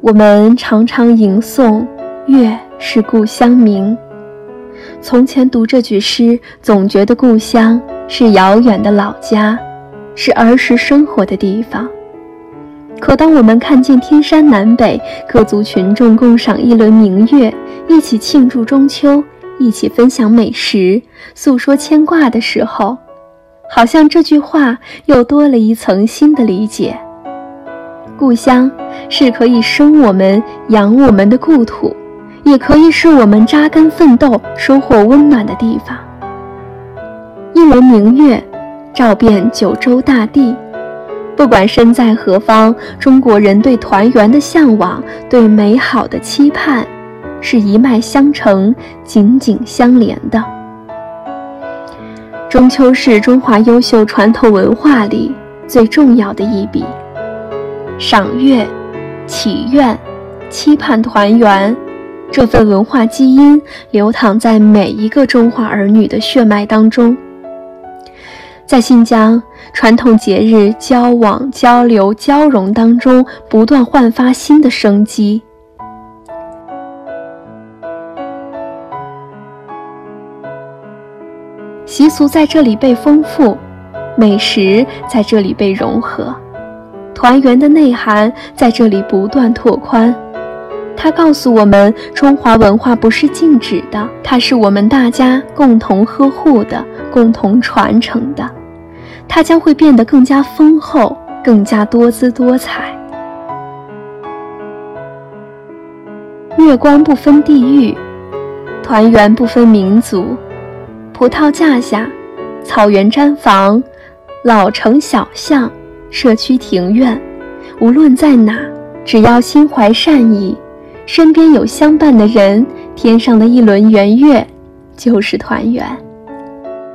我们常常吟诵月是故乡明。从前读这句诗，总觉得故乡是遥远的老家，是儿时生活的地方。可当我们看见天山南北各族群众共赏一轮明月，一起庆祝中秋，一起分享美食，诉说牵挂的时候，好像这句话又多了一层新的理解。故乡是可以生我们养我们的故土，也可以是我们扎根奋斗收获温暖的地方。一轮明月照遍九州大地，不管身在何方，中国人对团圆的向往，对美好的期盼，是一脉相承，紧紧相连的。中秋是中华优秀传统文化里最重要的一笔，赏月、祈愿、期盼团圆，这份文化基因流淌在每一个中华儿女的血脉当中。在新疆，传统节日交往、交流、交融当中，不断焕发新的生机。习俗在这里被丰富，美食在这里被融合，团圆的内涵在这里不断拓宽。它告诉我们，中华文化不是静止的，它是我们大家共同呵护的，共同传承的。它将会变得更加丰厚，更加多姿多彩。月光不分地域，团圆不分民族。葡萄架下，草原毡房，老城小巷，社区庭院，无论在哪，只要心怀善意，身边有相伴的人，天上的一轮圆月就是团圆。